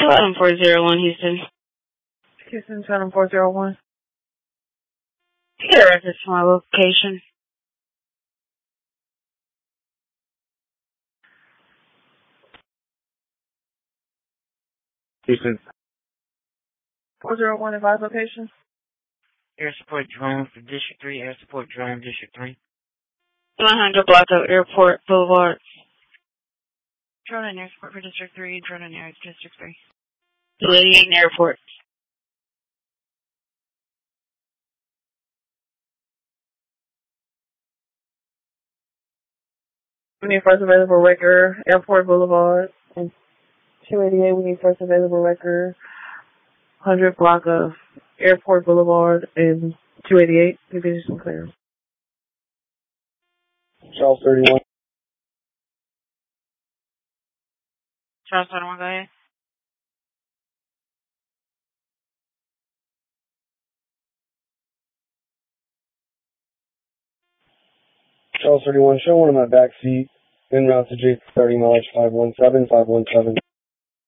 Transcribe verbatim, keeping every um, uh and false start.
Seven four zero one Houston. Houston seven four zero one. Get a record to my location. Houston. four zero one advised location. Air support drone for District three, air support drone District three. one hundred block of Airport Boulevard. Drone and air support for District three, drone and air District three. two eighty-eight in Airport. We need first available record, Airport Boulevard, and two eighty-eight, we need first available record, one hundred block of Airport Boulevard, and two eighty-eight, give you some clearance. Charles thirty-one. Charles thirty-one, go ahead. Charles thirty-one, show one of my back seat, en route to J thirty mileage five one seven, five one seven.